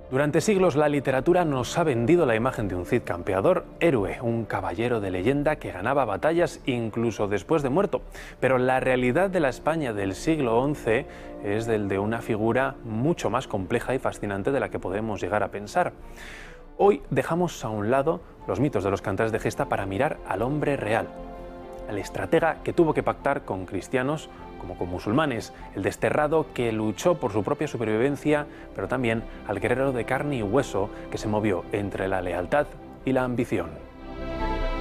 Durante siglos la literatura nos ha vendido la imagen de un Cid campeador, héroe, un caballero de leyenda que ganaba batallas incluso después de muerto. Pero la realidad de la España del siglo XI es del de una figura mucho más compleja y fascinante de la que podemos llegar a pensar. Hoy dejamos a un lado los mitos de los cantares de gesta para mirar al hombre real, al estratega que tuvo que pactar con cristianos como con musulmanes, el desterrado que luchó por su propia supervivencia, pero también al guerrero de carne y hueso que se movió entre la lealtad y la ambición.